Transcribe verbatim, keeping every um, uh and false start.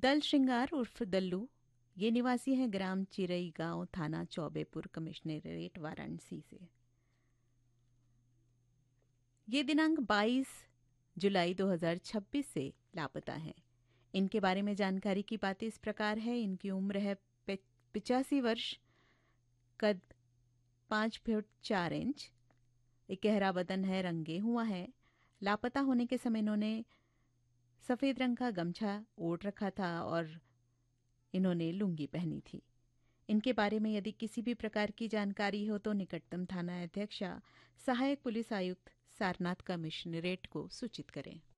दल श्रृंगार उर्फ दल्लू, ये निवासी हैं ग्राम चिरई गांव, थाना चौबेपुर, कमिश्नरेट, वाराणसी से। ये दिनांक बाईस जुलाई दो हज़ार छब्बीस से लापता हैं। इनके बारे में जानकारी की बातें इस प्रकार है। इनकी उम्र है पिचासी वर्ष, कद पाँच फुट चार इंच, एक गहरा बदन है, रंगे हुआ है। लापता होने के समय इन्होंने सफ़ेद रंग का गमछा ओढ़ रखा था और इन्होंने लुंगी पहनी थी। इनके बारे में यदि किसी भी प्रकार की जानकारी हो तो निकटतम थाना अध्यक्षा, सहायक पुलिस आयुक्त, सारनाथ, कमिश्नरेट को सूचित करें।